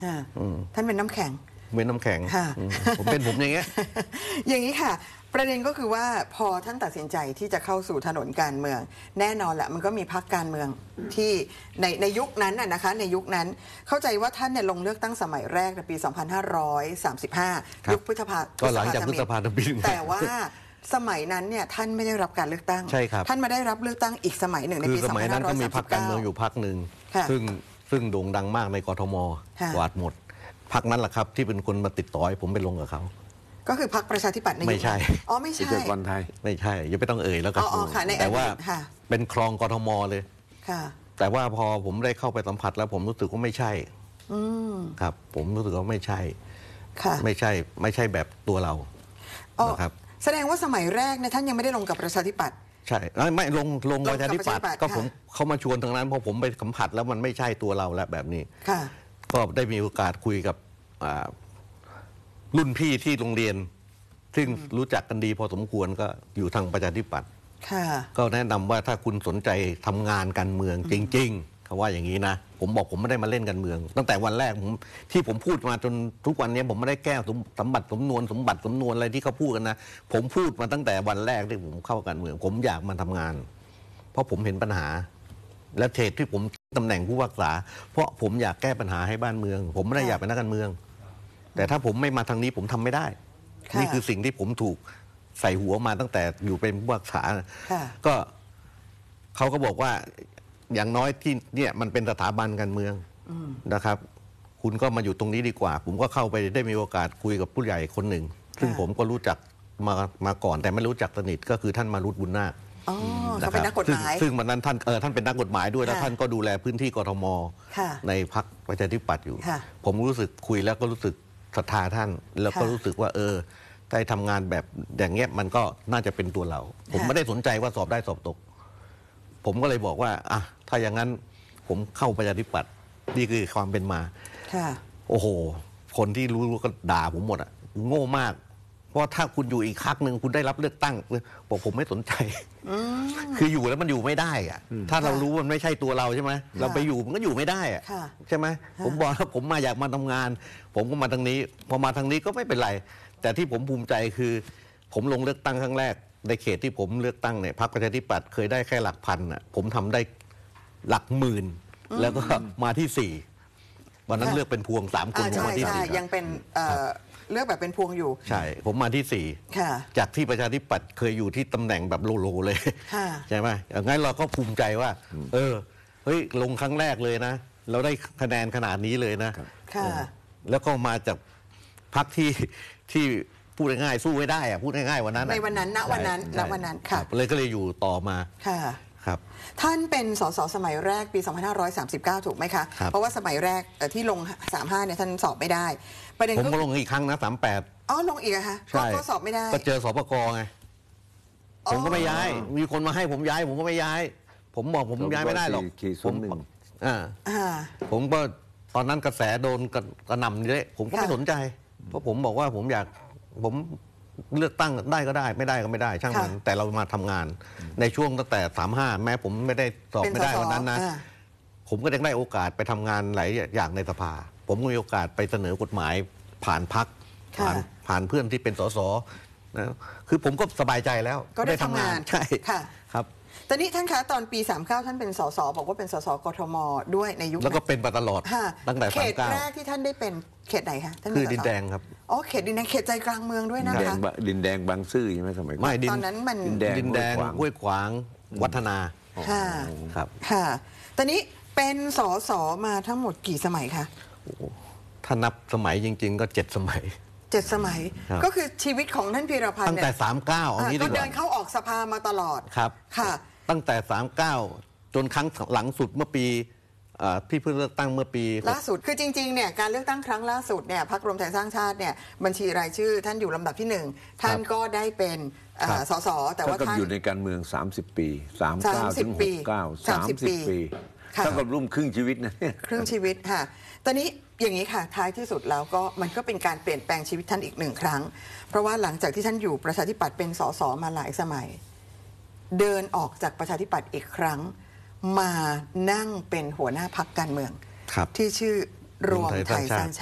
ท่านเป็นน้ำแข็งเป็นน้ำแข็งผมเป็นผมอย่างเงี้ยอย่างนี้ค่ะประเด็นก็คือว่าพอท่านตัดสินใจที่จะเข้าสู่ถนนการเมืองแน่นอนแหละมันก็มีพรรคการเมืองที่ในยุคนั้นนะคะในยุคนั้นเข้าใจว่าท่านเนี่ยลงเลือกตั้งสมัยแรกในปี 2535 ยุคพฤษภาก็หลังจากพฤษภาธมิฬแต่ว่าสมัยนั้นเนี่ยท่านไม่ได้รับการเลือกตั้งใช่ครับท่านมาได้รับเลือกตั้งอีกสมัยหนึ่งในปี 2539 สมัยนั้นก็มีพรรคการเมืองอยู่พรรคหนึ่งซึ่งโด่งดังมากในกทมกวาดหมดพรรคนั้นแหละครับที่เป็นคนมาติดต่อให้ผมไปลงกับเขาก็คือพรรคประชาธิปัตย์ในยุคนั้นไม่ใช่อ๋อไม่ใช่เกิดวันไทยไม่ใช่ยังไม่ต้องเอ่ยแล้วกันแต่ว่าเป็นคลองกทมเลยแต่ว่าพอผมได้เข้าไปสัมผัสแล้วผมรู้สึกว่าไม่ใช่ครับผมรู้สึกว่าไม่ใช่ไม่ใช่แบบตัวเรานะครับแสดงว่าสมัยแรกเนี่ยท่านยังไม่ได้ลงกับประชาธิปัตย์ใช่ไม่ลงประชาธิปัตย์ก็ผมเขามาชวนทางนั้นพอผมไปสัมผัสแล้วมันไม่ใช่ตัวเราแล้วแบบนี้ก็ได้มีโอกาสคุยกับรุ่นพี่ที่โรงเรียนซึ่งรู้จักกันดีพอสมควรก็อยู่ทางประชาธิปัตย์ก็แนะนำว่าถ้าคุณสนใจทำงานการเมืองจริงๆเขาว่าอย่างนี้นะผมบอกผมไม่ได้มาเล่นการเมืองตั้งแต่วันแรกที่ผมพูดมาจนทุกวันนี้ผมไม่ได้แก้สมบัติสมนวนอะไรที่เขาพูดกันนะผมพูดมาตั้งแต่วันแรกที่ผมเข้าการเมืองผมอยากมาทำงานเพราะผมเห็นปัญหาและเหตุที่ผมตำแหน่งผู้พิพากษาเพราะผมอยากแก้ปัญหาให้บ้านเมืองผมไม่ได้อยากเป็นนักการเมืองแต่ถ้าผมไม่มาทางนี้ผมทำไม่ได้นี่คือสิ่งที่ผมถูกใส่หัวมาตั้งแต่อยู่เป็นผู้พิพากษาก็เขาก็บอกว่าอย่างน้อยที่เนี่ยมันเป็นสถาบันการเมืองนะครับคุณก็มาอยู่ตรงนี้ดีกว่าผมก็เข้าไปได้มีโอกาสคุยกับผู้ใหญ่คนหนึ่งซึ่งผมก็รู้จักมาก่อนแต่ไม่รู้จักสนิทก็คือท่านมารุตบุญนาคเขาเป็นนักกฎหมายซึ่งวันนั้นท่านเป็นนักกฎหมายด้วยแล้วท่านก็ดูแลพื้นที่กทมในพรรคประชาธิปัตย์อยู่ผมรู้สึกคุยแล้วก็รู้สึกศรัทธาท่านแล้วก็รู้สึกว่าได้ทำงานแบบอย่างเงี้ยมันก็น่าจะเป็นตัวเราผมไม่ได้สนใจว่าสอบได้สอบตกผมก็เลยบอกว่าถ้าอย่างนั้นผมเข้าประชาธิปัตย์นี่คือความเป็นมาโอ้โหคนที่รู้ก็ด่าผมหมดอ่ะโง่มากเพราะถ้าคุณอยู่อีกครั้งหนึ่งคุณได้รับเลือกตั้งบอกผมไม่สนใจคืออยู่แล้วมันอยู่ไม่ได้อ่ะถ้าเรารู้ว่ามันไม่ใช่ตัวเราใช่ไหมเราไปอยู่มันก็อยู่ไม่ได้อ่ะใช่ไหมผมบอกว่าผมมาอยากมาทำงานผมก็มาทางนี้พอมาทางนี้ก็ไม่เป็นไรแต่ที่ผมภูมิใจคือผมลงเลือกตั้งครั้งแรกในเขตที่ผมเลือกตั้งเนี่ยพรรคประชาธิปัตย์เคยได้แค่หลักพันอ่ะผมทำได้หลักหมื่นแล้วก็มาที่4วันนั้นเลือกเป็นพวง3 คนผมมาที่ 4ยังเป็นเลือกแบบเป็นพวงอยู่ใช่ผมมาที่4จากที่ประชาธิปัตย์เคยอยู่ที่ตำแหน่งแบบโลเลยใช่ไหมอย่างนั้นเราก็ภูมิใจว่าเฮ้ยลงครั้งแรกเลยนะเราได้คะแนนขนาดนี้เลยนะแล้วก็มาจากพรรคที่พูดง่ายๆสู้ไม่ได้อะพูดง่ายๆวันนั้นในวันนั้นณวันนั้นค่ะเลยก็เลยอยู่ต่อมาครับท่านเป็นสสสมัยแรกปี 2539 ถูกไหมคะเพราะว่าสมัยแรกที่ลง 35 เนี่ยท่านสอบไม่ได้ประเด็นผมก็ลงอีกครั้งนะ 38 ลงอีกอะคะก็สอบไม่ได้ก็เจอสปก.ไงผมก็ไม่ย้ายมีคนมาให้ผมย้ายผมก็ไม่ย้ายผมบอกผมย้ายไม่ได้หรอกผมก็ตอนนั้นกระแสโดนกระหน่ำเยอะผมก็ไม่สนใจเพราะผมบอกว่าผมเลือกตั้งได้ก็ได้ไม่ได้ก็ไม่ได้ช่างมันแต่เรามาทำงานในช่วงตั้งแต่35แม้ผมไม่ได้สอบไม่ได้วันนั้นนะผมก็ยังได้โอกาสไปทำงานหลายอย่างในสภาผมก็มีโอกาสไปเสนอกฎหมายผ่านพรรคผ่านเพื่อนที่เป็นสสนะคือผมก็สบายใจแล้วก็ได้ทำงานใช่ครับตอนนี้ท่านคะตอนปี 39 ท่านเป็นสสบอกว่าเป็นสสกทมด้วยในยุคแล้วก็เป็นมาตลอดตั้งแต่39 เขตแรกที่ท่านได้เป็นเขตไหนคะท่านคือดินแดงครับเขตดินแดงเขตใจกลางเมืองด้วยนะคะดินแดงบางซื่อใช่ไหมสมัยไม่ตอนนั้นมันดินแดงห้วยขวางวัฒนาครับค่ะตอนนี้เป็นสสมาทั้งหมดกี่สมัยคะถ้านับสมัยจริงๆก็7 สมัย 7 สมัยก็คือชีวิตของท่านพีรพันธ์ตั้งแต่39อันนี้ก็เดินเข้าออกสภามาตลอดครับค่ะตั้งแต่39จนครั้งหลังสุดเมื่อปีพี่เพิ่งเลือกตั้งเมื่อปีล่าสุดคือจริงๆเนี่ยการเลือกตั้งครั้งล่าสุดเนี่ยพรรครวมไทยสร้างชาติเนี่ยบัญชีรายชื่อท่านอยู่ลำดับที่1ท่านก็ได้เป็นสสแต่ว่าท่านอยู่ในการเมือง30 ปี39ถึง69 30 ปีเท่ากับร่วมครึ่งชีวิตนะครึ่งชีวิตค่ะตอนนี้อย่างนี้ค่ะท้ายที่สุดแล้วก็มันก็เป็นการเปลี่ยนแปลงชีวิตท่านอีก1 ครั้งเพราะว่าหลังจากที่ท่านอยู่ประชาธิปัตย์เป็นสสมาหลายสมัยเดินออกจากประชาธิปัตย์อีกครั้งมานั่งเป็นหัวหน้าพรรคการเมืองที่ชื่อรวมไทยสร้างชาติ